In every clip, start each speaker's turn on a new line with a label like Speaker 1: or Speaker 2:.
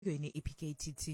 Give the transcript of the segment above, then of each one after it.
Speaker 1: iPKTT.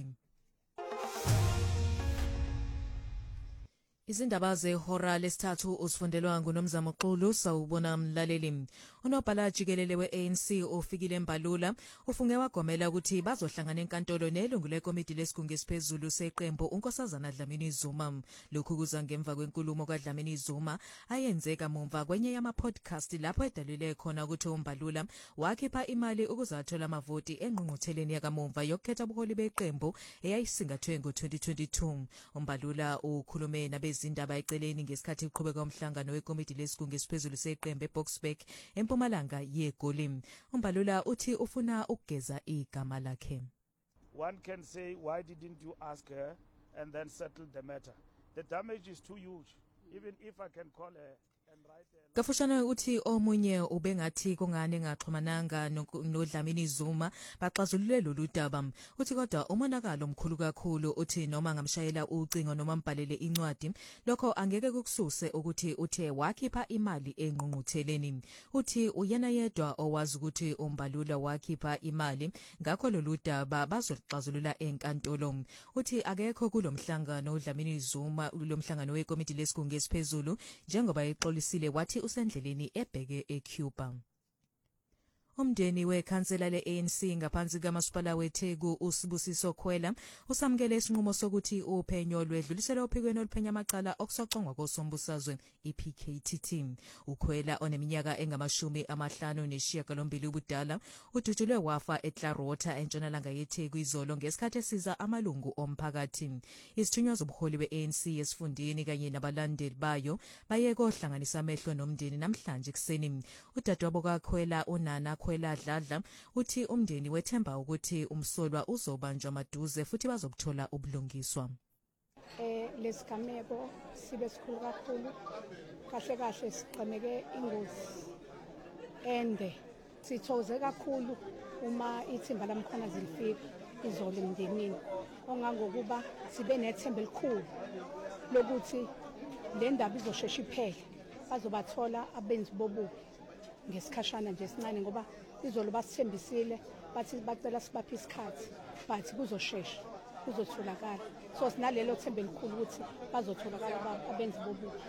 Speaker 1: Izindaba zehora lesithathu usifundelwa nguNomzamo Xulu sawubona mlaleli. Unobhala jikelele we-ANC ofikile eMbalula ufunge wagomela ukuthi bazohlangana enkantolo nelungu lekomiti lesigungu esiphezulu seqembu uNkosazana Dlamini Zuma. Lokhu kuza ngemva kwenkulumo kaDlamini Zuma ayenze kamuva kwenye yama-podcast lapho edalile khona ukuthi uMbalula wakhipha imali ukuzathola amavoti engqungqutheleni yakamuva yokukhetha ubuholi beqembu eyayisingathwe ngo-2022. uMbalula ukhulume izindaba eceleni ngesikhathi uqhubeka umhlangano wekomiti lesigungu esiphezulu seqembu eBoksburg empumalanga yeGoli. uMbalula uthi ufuna ukugeza igama lakhe.
Speaker 2: One can say, why didn't you ask her and then settle the matter? The damage is too huge. Even if I can call her and write her.
Speaker 1: Kafushane uthi omunye ubengathi kungane ngaxhumananga noDlamini Zuma baxazulule lolu daba. Uthi kodwa umonakalo omkhulu kakhulu uthi noma ngamshayela ucingo noma mbhalele incwadi lokho angeke kukususe ukuthi uthe wakhipha imali engqungqutheleni. Uthi uyena yedwa owazi ukuthi uMbalula wakhipha imali ngakho lolu daba bazoxazulula enkantolo. Uthi akekho kulomhlangano uDlamini Zuma kulomhlangano wekomiti lesigungu esiphezulu njengoba exolisile wathi usendleleni ebheke eCuba. Umndeni wekhansela le-ANC ngaphansi kamasipala weTheku uSibusiso Khwela usamukele isinqumo sokuthi uphenyo lwedluliselwa ophikweni oluphenya amacala okusoxongwa kosombusazwe iPKTT. uKhwela oneminyaka engama-58 ubudala udutshulwe wafa eClarwater entshonalanga yeTheku izolo ngesikhathi esiza amalungu omphakathi. Izithunywa zobuholi be-ANC esifundeni kanye nabalandeli bayo baye kohlanganisa amehlo nomndeni namhlanje kuseni. Udadewabo kaKhwela uNana Khwela Dladla uthi umndeni wethemba ukuthi umsolwa uzobanjwa maduze futhi bazokuthola ubulungiswa.
Speaker 3: Lesigameko sibe sikhulu kakhulu kahle siqhameke ingozi ende sithoze kakhulu uma ithimba lamkhona zilifika izolo emndenini ongangokuba sibe nethemba elikhulu lokuthi le ndaba izoshesha iphele bazobathola abenzi bobubi ngesikhashana nje sincane ngoba izolo basithembisile bathi bacela sibaphe isikhathi bathi kuzoshesha kuzotholakala so sinalelo themba elikhulu ukuthi bazotholakala abenzi bobubi.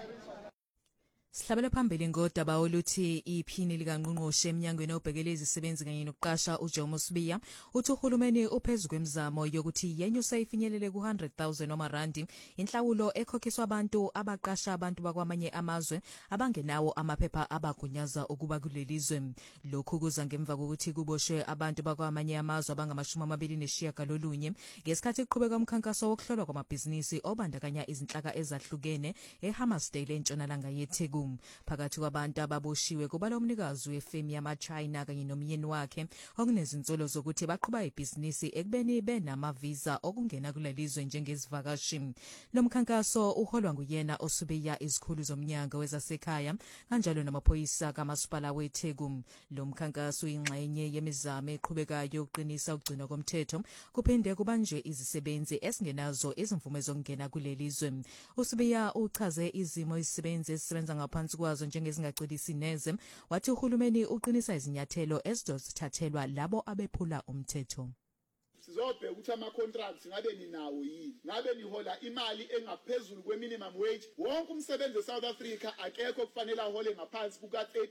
Speaker 1: Sihlabela phambili ngodaba oluthi iphini likaNgqongqoshe eminyangweni obhekele izisebenzi kanye nokuqasha uJomo Sibiya uthi uhulumeni uphezulu kwemizamo yokuthi yenyuse ifinyelele ku100,000 wamarandi inhlawulo ekhokhiswa abantu abaqasha abantu bakwamanye amazwe abangenawo amaphepha abagunyaza ukuba kulelizwe. Lokhu kuza ngemva kokuthi kuboshwe abantu bakwamanye amazwe abangama-29 ngesikhathi kuqhubeka umkhankaso wokuhlolwa kwamabhizinisi obandakanya izinhlaka ezahlukene eHammersdale entshonalanga yeTheku. Phakathi kwabantu ababoshiwe kuba umnikazi wefemi yama-China kanye nomyeni wakhe okunezinsolo zokuthi baqhuba ibhizinisi ekubeni benamavisa okungena kulelizwe njengezivakashi. Lo mkhankaso uholwa nguyena oSibiya izikhulu zomnyango wezasekhaya kanjalo namaphoyisa kamasipala weTheku. Lo mkhankaso uyingxenye yemizamo eqhubekayo yokuqinisa ukugcinwa komthetho kuphinde kubanjwe izisebenzi esingenazo izimvume zokungena kulelizwe. uSibiya uchaze izimo izisebenzi ezisebenza ngaphansi kwazo njengezingacebisi neze wathi uhulumeni uqinisa izinyathelo ezizothathelwa labo abephula umthetho.
Speaker 4: Sizobheka ukuthi ama-contracts ngabe ninawo yini, ngabe nihola imali engaphezulu kwe-minimum wage. Wonke umsebenzi eSouth Africa akekho kufanele ahole ngaphansi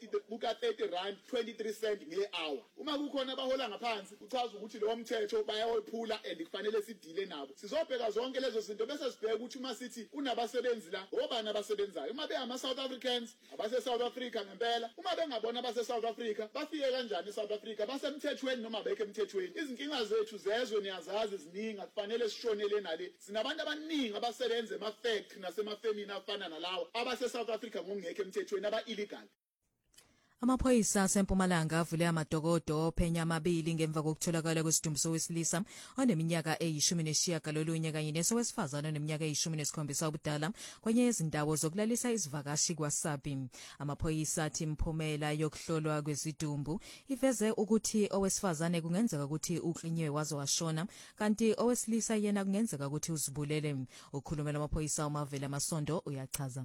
Speaker 4: kuka-30 rand 23 cent nge-hour. Uma kukhona abahola ngaphansi kuchaza ukuthi lowo mthetho bayawephula and kufanele sidile nabo. Sizobheka zonke lezo zinto bese sibheka ukuthi uma sithi kunabasebenzi la obani abasebenzayo. Uma bengama-South Africans abase-South Africa ngempela, uma bengabona abase-South Africa bafike kanjani eSouth Africa, basemthethweni noma abekho emthethweni. Izinkinga zethu zezwe niyazazi ziningi akufanele sishonele nale. Sinabantu abaningi abasebenza ema-factory nasemafemini afana nalawo abase-South Africa ngokungekho emthethweni aba-illegal.
Speaker 1: Amaphoyisa asempumalanga avule amadokodo ophenya amabili ngemva kokutholakala kwesidumbu sowesilisa oneminyaka eyi-19 kanye nesowesifazane oneminyaka eyi-17 ubudala kwenye izindawo zokulalisa izivakashi kwaSabi. Amaphoyisa athi imphumela yokuhlolwa kwezidumbu iveze ukuthi owesifazane kungenzeka ukuthi uklinywe waze washona kanti owesilisa yena kungenzeka ukuthi uzibulele. Ukhulumela amaphoyisa uMavela Masondo uyachaza.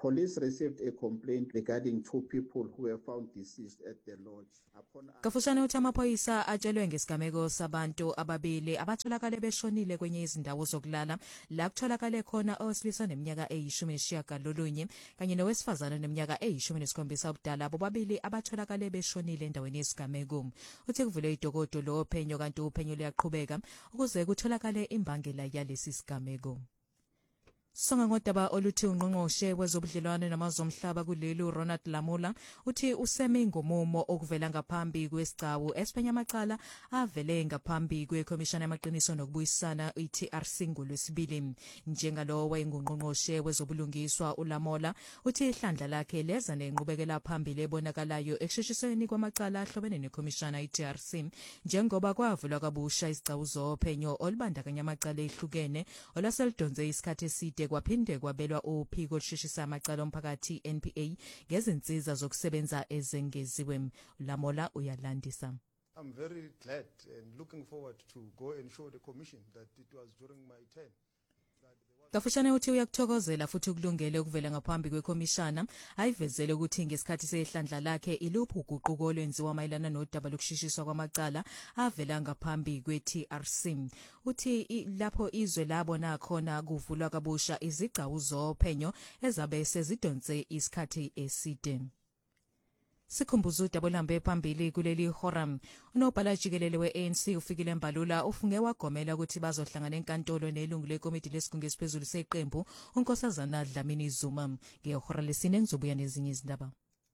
Speaker 4: Police received a complaint regarding 2 people who were found deceased at the lodge.
Speaker 1: Kafushane uthi amaphoyisa atshelwe ngesigameko sabantu ababili abatholakale beshonile kwenye izindawo zokulala la kutholakale khona owesilisa neminyaka eyi-19 kanye nowesifazana neminyaka eyi-17 ubudala bobabili abatholakale beshonile endaweni yesigameko. Uthi kuvule idokodo lophenyo kanti uphenyo luyaqhubeka ukuze kutholakale imbangela yalesi sigameko. Songa ngodaba oluthi ungqongqoshe wezobudlelwane namazomhlaba kuleli Ronald Lamola uthi useme ngomumo okuvela ngaphambi kwesigcawu esiphenya amacala avele ngaphambi kwekomishana yamaqiniso nokubuyisana iTRC ngolwesibili. Njengalo wayengungqongqoshe wezobulungiswa uLamola uthi ihlandla lakhe leza nenqubekela phambili ebonakalayo eksheshisweni kwamacala ahlobene nekomishana iTRC njengoba kwavulwa kabusha isigcawu zophenyo olubandakanya amacala ehlukene olaselidonse isikhathi eside kwaphinde kwabelwa uphiko olusheshisa amacala omphakathi NPA ngezinsiza zokusebenza ezengeziwe. Lamola uyalandisa.
Speaker 5: I'm very glad and looking forward to go and show the commission that it was during my term.
Speaker 1: Kafushane uthi uyakuthokozela futhi ukulungele ukuvela ngaphambi kwekomishana ayivezele ukuthi ngesikhathi sehlandla lakhe iluphi uguquko olwenziwa mayelana nodaba lokushishiswa kwamacala avela ngaphambi kweTRC. Uthi lapho izwe labona khona kuvulwa kabusha izigcawu zophenyo ezabe sezidonse isikhathi eside. Sikhumbuzo udaba lambe phambili kuleli horam. Unobhala jikelele we-ANC ufikile eMbalula ufunge wagomela ukuthi bazohlangana enkantolo nelungu lekomiti lesigungu esiphezulu seqembu uNkosazana Dlamini Zuma. Ngehora lesine ngizobuya nezinye izindaba.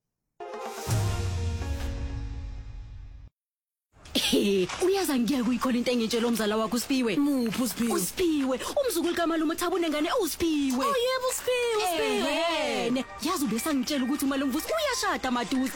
Speaker 6: Uyaza ngiye kuyikhola into engitshela umzala wakho uSipiwe.
Speaker 7: Muphi uSipiwe?
Speaker 6: uSipiwe, umzukulu kaMalume Thabune ngane uSipiwe.
Speaker 7: Oh yebo uSipiwe.
Speaker 6: Yazi ubesangitshela ukuthi uMalumvusi uyashada Maduze.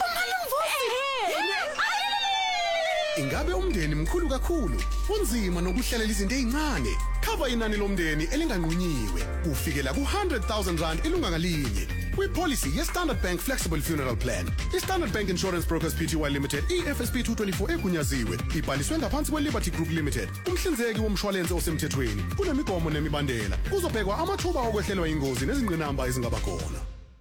Speaker 5: Ingabe umndeni mkhulu kakhulu, unzima nokuhlelela izinto ezincane. Cover inani lomndeni elinganqunyiwe ufikela ku100,000 rand ilunga ngalinye. Kwi-policy ye-Standard Bank Flexible Funeral Plan. I-Standard Bank Insurance Brokers Pty Limited, EFSP 224 egunyaziwe, ibhaliswe ngaphansi kwe-Liberty Group Limited. Umhlinzeki womshwalense osemthethweni. Kunemigomo nemibandela. Kuzobhekwa amathuba okwehlelwa ingozi nezingqinamba ezingaba khona.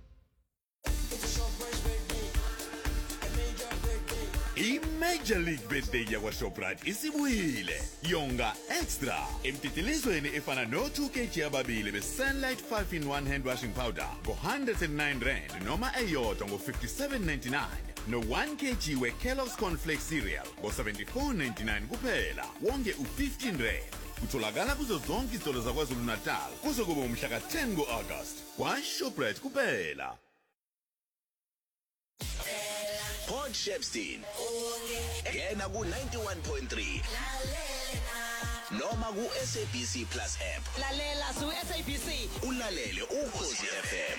Speaker 8: I-Major League Birthday yakwaShoprite isibuyile. Yonga Extra emtitilisweni efana no-2 kg ababili be-Sunlight 5-in-1 hand washing powder ngo-109 rand noma eyodwa ngo-57.99 no-1 kg we-Kellogg's Cornflakes cereal ngo-74.99 kuphela wonke u-15 rand. Kutholakala kuzo zonke izitolo zaKwaZulu Natal kuze kube umhla ka-10 ngo-August kwaShoprite kuphela.
Speaker 9: Port Shepstone yena ku91.3 noma ku SABC Plus app
Speaker 7: Lalela su SABC
Speaker 9: ulalele ukhozi FM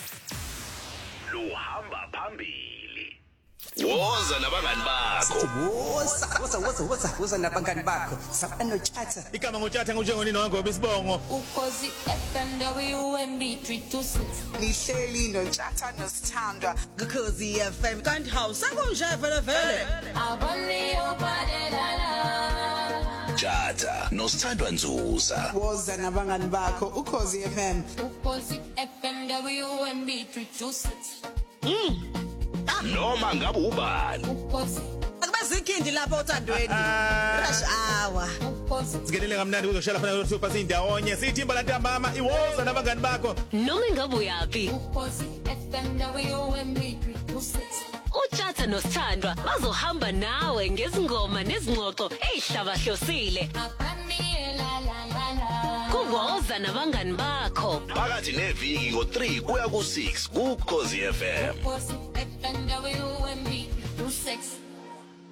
Speaker 9: luhamba phambili. Woza nabangani bakho.
Speaker 7: Woza nabangani bakho. Sabano Tjatha.
Speaker 8: Igama ngoTjatha ngojengonini wangoba isibongo.
Speaker 10: Ukhozi FM WMB 326.
Speaker 7: Lihleli noTjatha noSithandwa kuKhozi FM. Kanti hawusakunjaya vele.
Speaker 10: Abaniyo badelala.
Speaker 9: Tjatha noSithandwa Nzuza.
Speaker 7: Woza nabangani bakho uKhozi FM.
Speaker 10: Ukhozi FM WMB 326.
Speaker 9: Noma ngabe ubani.
Speaker 10: Ukhozi
Speaker 7: Akubazikindi lapha othandweni. Rush hour.
Speaker 10: ukhozi.
Speaker 8: Sikelele kamnandi kuzoshela khona lo-super sindawonye. Sithimba lantambama iwoza nabangani bakho.
Speaker 6: Noma ngabe uyapi.
Speaker 10: Ukhozi FM WMB 326.
Speaker 6: uTjatha noSithandwa bazohamba nawe ngezingoma nezingxoxo ezihlabahlosile.
Speaker 10: Abaniyo la la la la.
Speaker 6: Kuwoza nabangani bakho.
Speaker 9: Phakathi neviki ngo3 kuya ku6 kuKhozi FM.
Speaker 10: Ukhozi